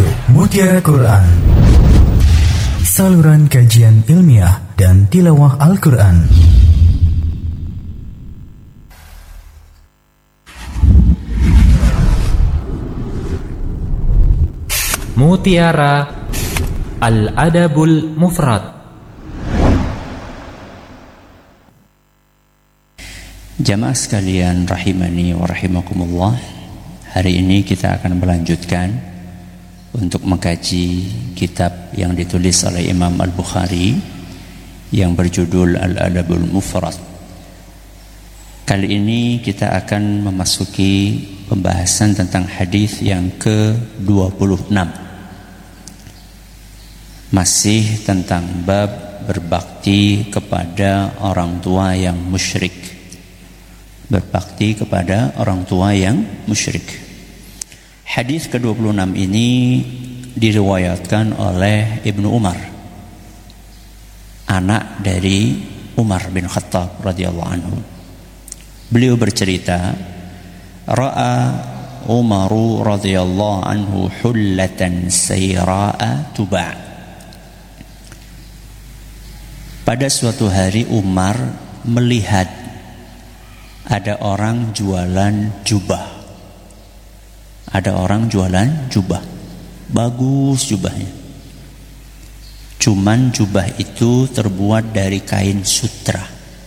Mutiara Quran, saluran kajian ilmiah dan tilawah Al-Quran. Mutiara Al-Adabul Mufrad. Jamaah sekalian rahimani wa rahimakumullah, hari ini kita akan melanjutkan untuk mengkaji kitab yang ditulis oleh Imam Al-Bukhari yang berjudul Al-Adabul Mufrad. Kali ini kita akan memasuki pembahasan tentang hadis yang ke-26, masih tentang bab berbakti kepada orang tua yang musyrik. Berbakti kepada orang tua yang musyrik. Hadis ke-26 ini diriwayatkan oleh Ibnu Umar, anak dari Umar bin Khattab radhiyallahu anhu. Beliau bercerita, ra'a Umaru radhiyallahu anhu hullatan sayra'a tuba'. Pada suatu hari Umar melihat ada orang jualan jubah. Ada orang jualan jubah, bagus jubahnya. Cuman jubah itu terbuat dari kain sutra.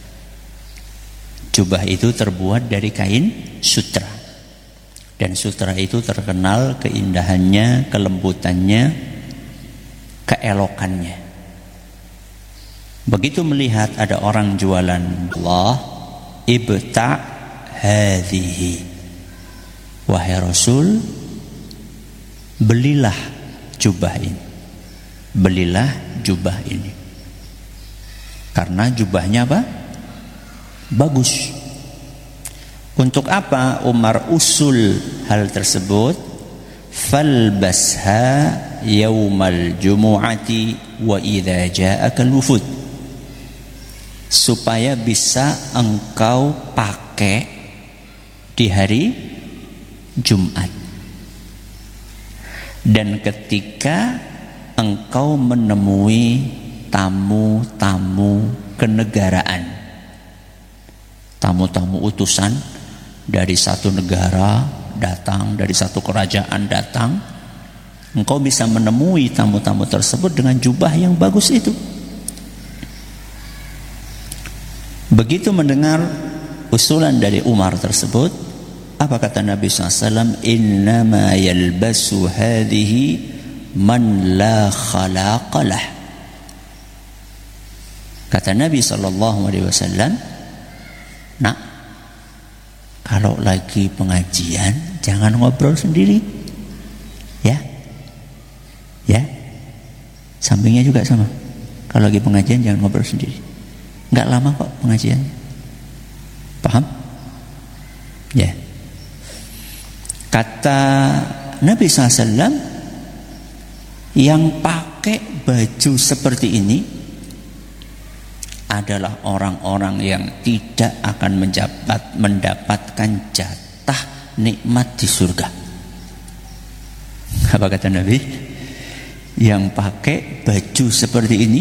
Jubah itu terbuat dari kain sutra. Dan sutra itu terkenal keindahannya, kelembutannya, keelokannya. Begitu melihat ada orang jualan, Allah ibta' hadhihi, wahai Rasul, belilah jubah ini. Belilah jubah ini. Karena jubahnya apa? Bagus. Untuk apa Umar usul hal tersebut? Falbasha yaumal jumu'ati wa idza ja'aka al-wufud. Supaya bisa engkau pakai di hari Jumat, dan ketika engkau menemui tamu-tamu kenegaraan, tamu-tamu utusan dari satu negara datang, dari satu kerajaan datang, engkau bisa menemui tamu-tamu tersebut dengan jubah yang bagus itu. Begitu mendengar usulan dari Umar tersebut, apa kata Nabi SAW? Innama yalbasu hadhihi man la khalaqalah. Kata Nabi SAW, nak, kalau lagi pengajian jangan ngobrol sendiri, ya, ya. Sampingnya juga sama. Kalau lagi pengajian jangan ngobrol sendiri. Enggak lama kok pengajian. Paham? Ya. Kata Nabi SAW, yang pakai baju seperti ini adalah orang-orang yang tidak akan mendapatkan jatah nikmat di surga. Apa kata Nabi? Yang pakai baju seperti ini